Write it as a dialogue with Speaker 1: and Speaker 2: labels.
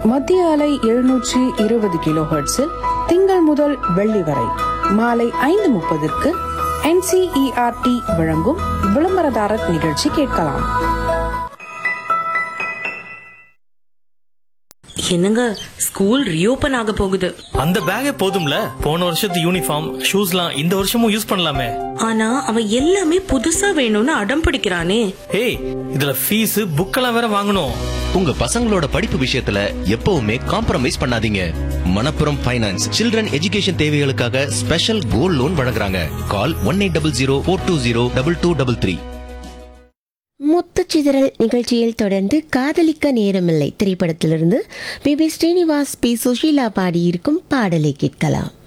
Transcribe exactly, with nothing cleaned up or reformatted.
Speaker 1: மத்திய அலை எழுநூற்றி இருபது கிலோ ஹெர்ட்ஸில் திங்கள் முதல் வெள்ளி வரை மாலை ஐந்து முப்பதற்கு என்சிஇஆர்டி வழங்கும் விளம்பரதாரர் நிகழ்ச்சி கேட்கலாம்.
Speaker 2: என்னங்க, ஸ்கூல் ரீஓபன் ஆக போகுது.
Speaker 3: அந்த பேக்கே போதும்ல, போன வருஷத்து யூனிஃபார்ம் ஷூஸ்லாம் இந்த வருஷமும் யூஸ் பண்ணலாமே.
Speaker 2: ஆனா அவன் எல்லாமே புதுசா வேணும்னு அடம் பிடிக்கிறானே.
Speaker 3: ஏய், இதுல ஃபீஸ் புக்கெல்லாம் வேற வாங்கணும்.
Speaker 4: உங்க பசங்களோட படிப்பு விஷயத்துல எப்பவுமே காம்ப்ரமைஸ் பண்ணாதீங்க. மணப்புரம் ஃபைனான்ஸ் சில்ட்ரன் எஜுகேஷன் தேவைகளுக்காக ஸ்பெஷல் கோல்ட் லோன் வழங்குறாங்க. கால் one eight double zero four two zero double two double three.
Speaker 5: முத்துச்சிதறல் நிகழ்ச்சியில் தொடர்ந்து காதலிக்க நேரமில்லை திரைப்படத்திலிருந்து B B Srinivas, B Sushila பாடியிருக்கும் பாடலை கேட்கலாம்.